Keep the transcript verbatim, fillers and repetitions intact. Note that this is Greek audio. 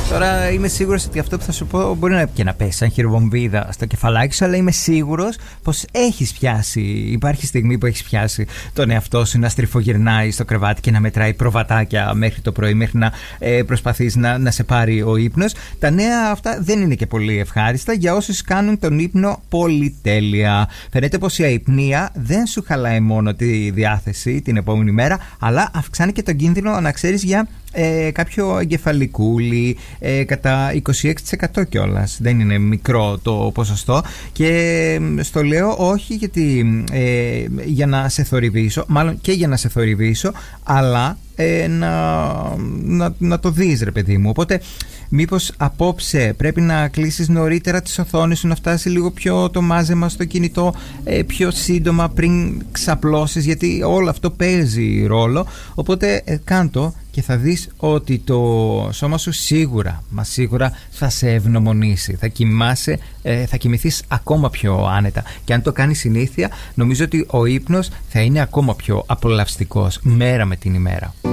Τώρα είμαι σίγουρος ότι αυτό που θα σου πω μπορεί να, και να πέσει σαν χειροβομβίδα στο κεφαλάκι σου, αλλά είμαι σίγουρος πως έχεις πιάσει, υπάρχει στιγμή που έχεις πιάσει τον εαυτό σου να στριφογυρνάει στο κρεβάτι και να μετράει προβατάκια μέχρι το πρωί, μέχρι να ε, προσπαθείς να, να σε πάρει ο ύπνος. Τα νέα αυτά δεν είναι και πολύ ευχάριστα για όσους κάνουν τον ύπνο πολυτέλεια. Φαίνεται πως η αϊπνία δεν σου χαλάει μόνο τη διάθεση την επόμενη μέρα, αλλά αυξάνει και τον κίνδυνο να ξέρεις για Ε, κάποιο εγκεφαλικούλι ε, κατά είκοσι έξι τοις εκατό κιόλας. Δεν είναι μικρό το ποσοστό. Και στο λέω όχι γιατί ε, για να σε θορυβήσω, μάλλον και για να σε θορυβήσω, αλλά ε, να, να, να το δεις, ρε παιδί μου. Οπότε μήπως απόψε πρέπει να κλείσεις νωρίτερα τις οθόνες σου, να φτάσει λίγο πιο το μάζεμα στο κινητό ε, πιο σύντομα πριν ξαπλώσεις, γιατί όλο αυτό παίζει ρόλο. Οπότε ε, κάντο και θα δεις ότι το σώμα σου σίγουρα, μα σίγουρα θα σε ευνομονήσει. Θα κοιμάσαι, ε, θα κοιμηθείς ακόμα πιο άνετα. Και αν το κάνεις συνήθεια, νομίζω ότι ο ύπνος θα είναι ακόμα πιο απολαυστικός μέρα με την ημέρα.